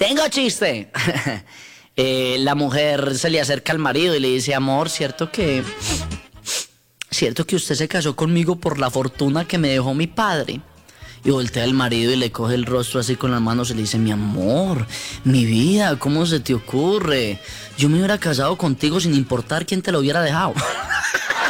Tengo chiste. La mujer se le acerca al marido y le dice, amor, cierto que usted se casó conmigo por la fortuna que me dejó mi padre. Y voltea al marido y le coge el rostro así con las manos y le dice, mi amor, mi vida, ¿cómo se te ocurre? Yo me hubiera casado contigo sin importar quién te lo hubiera dejado.